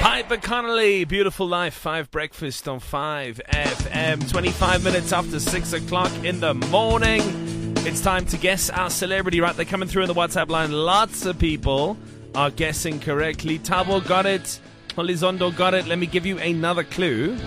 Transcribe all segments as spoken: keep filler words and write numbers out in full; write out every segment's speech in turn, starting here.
Piper Connolly, Beautiful Life, five Breakfast on five F M. twenty-five minutes after six o'clock in the morning. It's time to guess our celebrity, right? They're coming through in the WhatsApp line. Lots of people are guessing correctly. Tabo got it. Elizondo got it. Let me give you another clue.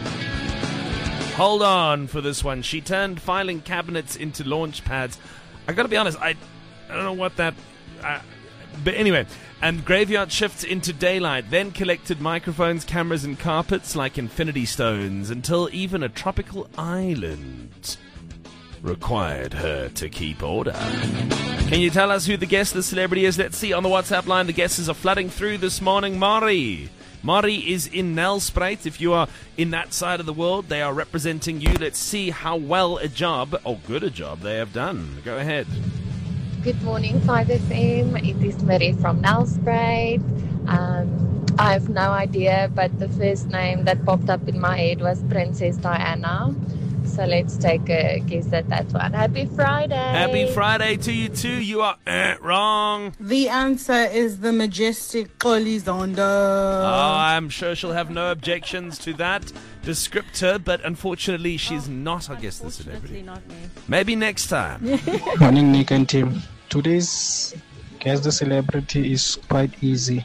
Hold on for this one. She turned filing cabinets into launch pads. I gotta be honest, I, I don't know what that... Uh, but anyway, and graveyard shifts into daylight, then collected microphones, cameras and carpets like infinity stones until even a tropical island required her to keep order. Can you tell us who the guest, the celebrity is? Let's see on the WhatsApp line. The guesses are flooding through this morning. Mari. Mari is in Nelspruit. If you are in that side of the world, they are representing you. Let's see how well a job, or good a job, they have done. Go ahead. Good morning, five F M. It is Mary from Nelspruit. Um, I have no idea, but the first name that popped up in my head was Princess Diana. So let's take a guess at that one. Happy Friday. Happy Friday to you too. You are uh, wrong. The answer is the majestic Elizondo. Oh, I'm sure she'll have no objections to that descriptor, but unfortunately she's oh, not, I guess, the celebrity. Not me. Maybe next time. Morning, Nick and Tim. Today's guess the celebrity is quite easy.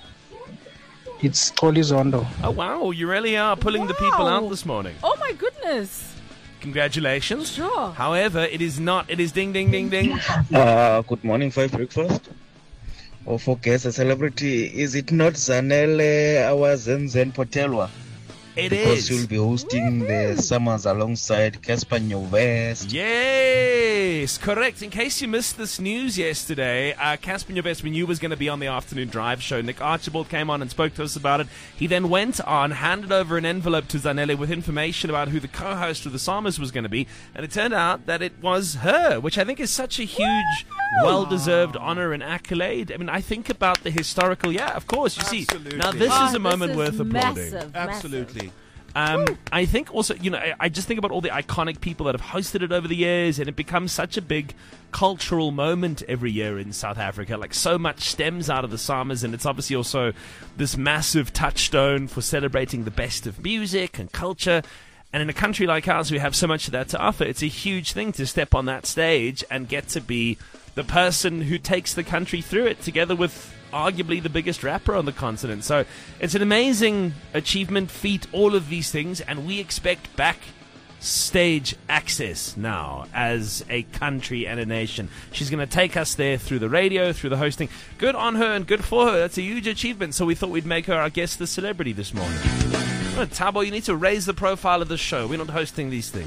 It's Elizondo. Oh, wow. You really are pulling wow. the people out this morning. Oh, my goodness. Congratulations. Sure. However, it is not. It is ding, ding, ding, ding. Uh, good morning, Five Breakfast. Or for guest a celebrity, is it not Zanele our Zenzen Potelwa? It because is. She'll be hosting the summers alongside Casper Nyovest. Yes, correct. In case you missed this news yesterday, uh, Casper Nyovest, we knew was going to be on the afternoon drive show. Nick Archibald came on and spoke to us about it. He then went on, handed over an envelope to Zanele with information about who the co-host of the Summers was going to be, and it turned out that it was her, which I think is such a huge, well-deserved honor and accolade. I mean, I think about the historical, yeah, of course, you Absolutely. see. Now, this oh, is a moment is worth applauding. Massive, Absolutely. Massive. Um, I think also, you know, I, I just think about all the iconic people that have hosted it over the years, and it becomes such a big cultural moment every year in South Africa. Like, so much stems out of the Summers, and it's obviously also this massive touchstone for celebrating the best of music and culture. And in a country like ours, we have so much of that to offer. It's a huge thing to step on that stage and get to be the person who takes the country through it, together with arguably the biggest rapper on the continent. So it's an amazing achievement, feat, all of these things, and we expect backstage access now as a country and a nation. She's going to take us there through the radio, through the hosting. Good on her and good for her. That's a huge achievement. So we thought we'd make her our guest, the celebrity, this morning. Oh, Tabo, you need to raise the profile of the show. We're not hosting these things.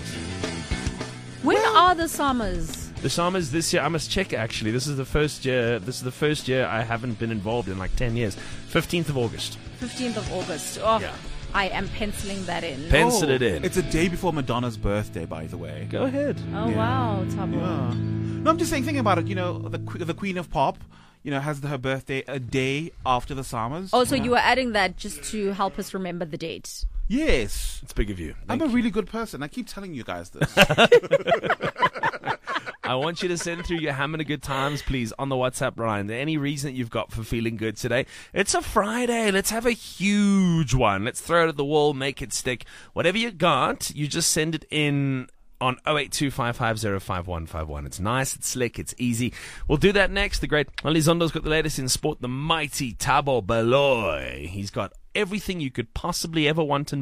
When are the Summers? The Summers this year, I must check actually. This is the first year. This is the first year I haven't been involved in like ten years. Fifteenth of August. Fifteenth of August. Oh, Yeah. I am penciling that in. Pencil Oh, it in. It's a day before Madonna's birthday, by the way. Go ahead. Oh Yeah. wow, Tabo. Yeah. No, I'm just saying, thinking about it, you know, the que- the Queen of Pop, you know, has her birthday a day after the Summers. Oh, so Yeah. you were adding that just to help us remember the date. Yes. It's big of you. I'm Thank a you. really good person. I keep telling you guys this. I want you to send through your having a good times, please, on the WhatsApp line. Any reason that you've got for feeling good today? It's a Friday. Let's have a huge one. Let's throw it at the wall, make it stick. Whatever you got, you just send it in on oh eight two five five oh five one five one. It's nice, it's slick, it's easy. We'll do that next. The great Elizondo's got the latest in sport, the mighty Tabo Baloy. He's got everything you could possibly ever want and